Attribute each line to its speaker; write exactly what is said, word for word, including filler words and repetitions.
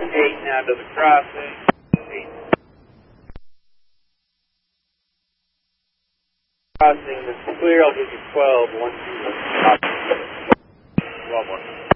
Speaker 1: eight now to the crossing. Eight. Crossing is clear. I'll give you twelve. One, two, twelve, one.